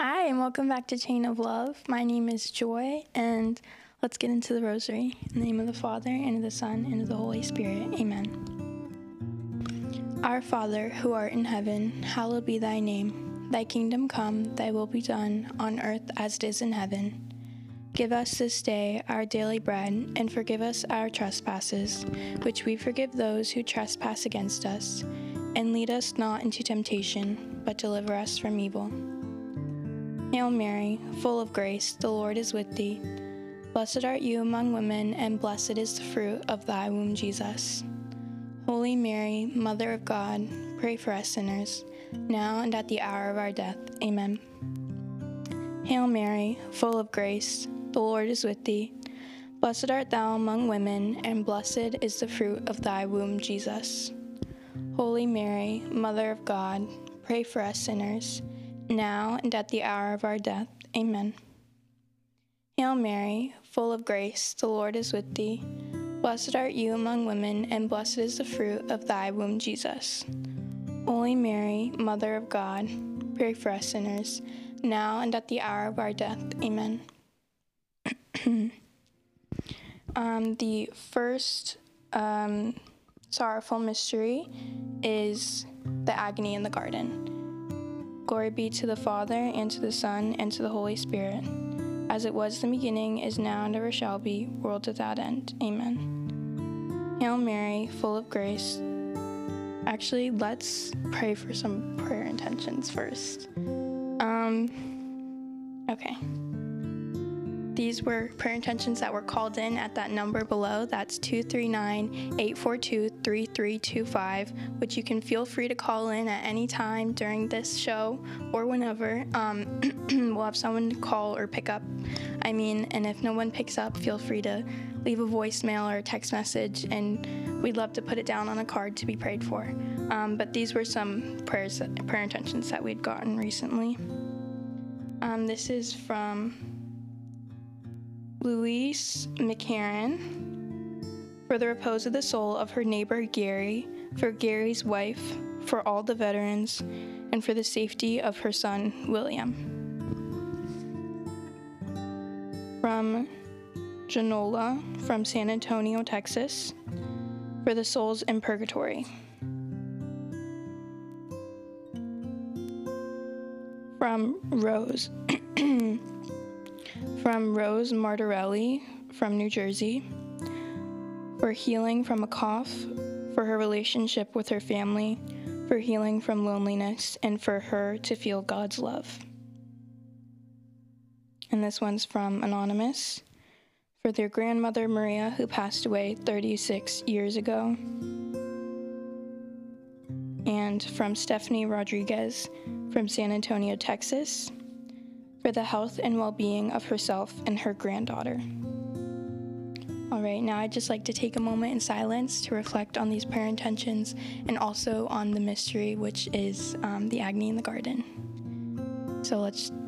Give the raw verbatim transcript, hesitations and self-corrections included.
Hi, and welcome back to Chain of Love. My name is Joy, and let's get into the rosary. In the name of the Father, and of the Son, and of the Holy Spirit. Amen. Our Father, who art in heaven, hallowed be thy name. Thy kingdom come, thy will be done, on earth as it is in heaven. Give us this day our daily bread, and forgive us our trespasses, which we forgive those who trespass against us. And lead us not into temptation, but deliver us from evil. Hail Mary, full of grace, the Lord is with thee. Blessed art you among women, and blessed is the fruit of thy womb, Jesus. Holy Mary, Mother of God, pray for us sinners, now and at the hour of our death. Amen. Hail Mary, full of grace, the Lord is with thee. Blessed art thou among women, and blessed is the fruit of thy womb, Jesus. Holy Mary, Mother of God, pray for us sinners, now and at the hour of our death. Amen. Hail Mary, full of grace, the Lord is with thee. Blessed art you among women, and blessed is the fruit of thy womb, Jesus. Holy Mary, Mother of God, pray for us sinners, now and at the hour of our death. Amen. um, the first um, sorrowful mystery is the agony in the garden. Glory be to the Father, and to the Son, and to the Holy Spirit, as it was in the beginning, is now, and ever shall be, world without end. Amen. Hail Mary, full of grace. Actually, let's pray for some prayer intentions first. Um, okay. These were prayer intentions that were called in at that number below. That's two three nine, eight four two, three three two five, which you can feel free to call in at any time during this show or whenever. Um, we'll have someone call or pick up. I mean, and if no one picks up, feel free to leave a voicemail or a text message, and we'd love to put it down on a card to be prayed for. Um, but these were some prayers, prayer intentions that we'd gotten recently. Um, this is from Louise McCarran, for the repose of the soul of her neighbor Gary, for Gary's wife, for all the veterans, and for the safety of her son William. From Janola, from San Antonio, Texas, for the souls in purgatory. From Rose. From Rose Martorelli from New Jersey, for healing from a cough, for her relationship with her family, for healing from loneliness, and for her to feel God's love. And this one's from Anonymous, for their grandmother Maria, who passed away thirty-six years ago. And from Stephanie Rodriguez from San Antonio, Texas, for the health and well-being of herself and her granddaughter. All right, now I'd just like to take a moment in silence to reflect on these prayer intentions and also on the mystery, which is um, the agony in the garden. So let's